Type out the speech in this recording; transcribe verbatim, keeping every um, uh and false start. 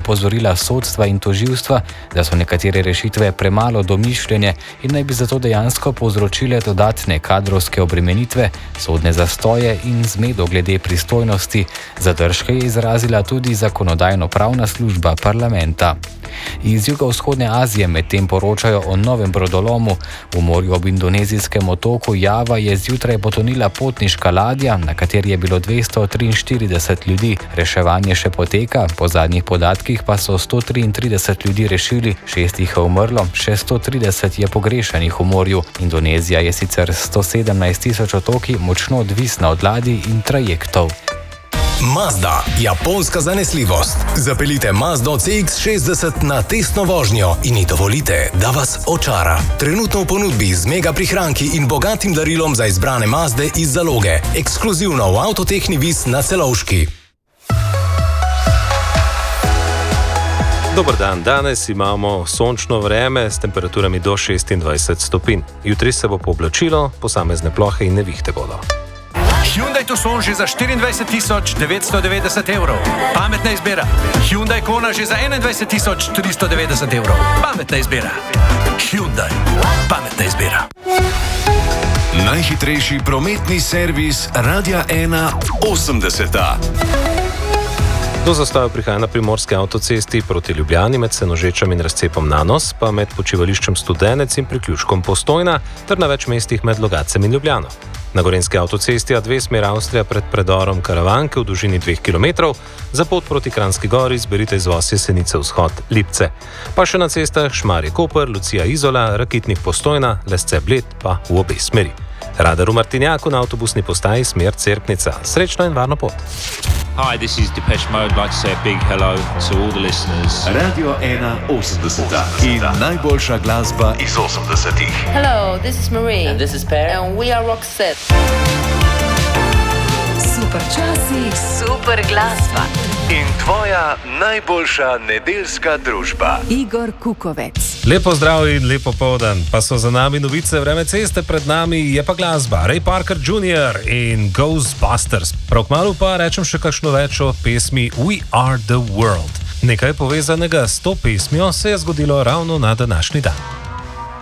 opozorila sodstva in tožilstva, da so nekatere rešitve premalo domišljene in naj bi zato dejansko povzročile dodatne kadrovske obremenitve, sodne zastoje in zmedo glede pristojnosti. Zadržke je izrazila tudi zakonodajno-pravna služba parlamenta. Iz jugovzhodne Azije medtem poročajo o novem brodolomu. V morju ob indonezijskem otoku Java je zjutraj potonila potniška ladja, na kateri je bilo dvesto triinštirideset ljudi. Reševanje še poteka, po zadnjih podatkih pa so sto triintrideset ljudi rešili, šest jih je umrlo, še sto trideset je pogrešanih v morju. Indonezija je sicer s sto sedemnajst tisoč otoki močno odvisna od ladij in trajektov. Mazda, japonska zanesljivost. Zapeljite Mazdo C X šestdeset na testno vožnjo in ji dovolite, da vas očara. Trenutno v ponudbi z mega prihranki in bogatim darilom za izbrane Mazde iz zaloge. Ekskluzivno v Avtotehni Vis na Celovški. Dober dan, danes imamo sončno vreme s temperaturami do šestindvajset stopinj. Jutri se bo pooblačilo, posamezne plohe in nevihte bodo. Hyundai Tucson že za štiriindvajset tisoč devetsto devetdeset evrov. Pametna izbira. Hyundai Kona že za enaindvajset tisoč tristo devetdeset evrov. Pametna izbira. Hyundai. Pametna izbira. Najhitrejši prometni servis Radia ena osemdeseta. Do zastoja prihaja na primorski avtocesti proti Ljubljani med Senožečem in razcepom Nanos, pa med počivališčem Studenec in priključkom Postojna, ter na več mestih med Logacem in Ljubljano. Na gorenjski avtocesti A dve smer Avstrija pred predorom Karavanke v dolžini dveh kilometrov, za pot proti Kranjski Gori izberite izvoz Jesenice vzhod Lipce. Pa še na cestah Šmarje Koper, Lucija Izola, Rakitnik Postojna, Lesce Bled pa v obe smeri. Radar v Martinjaku na avtobusni postaji smer Cerknica. Srečno in varno pot. Hi, this is Depeche Mode. I'd like to say a big hello to all the listeners. Radio ena osemdeseta in najboljša glasba iz osemdesetih. Hello, this is Marie. And this is Per. And we are Roxette. Super časi, super glasba. In tvoja najboljša nedeljska družba. Igor Kukovec. Lepo zdrav in lepo povdan. Pa so za nami novice, vreme ceste, pred nami je pa glasba. Ray Parker junior in Ghostbusters. Prav kmalu pa rečem še kakšno več o pesmi We Are The World. Nekaj povezanega s to pesmijo se je zgodilo ravno na današnji dan.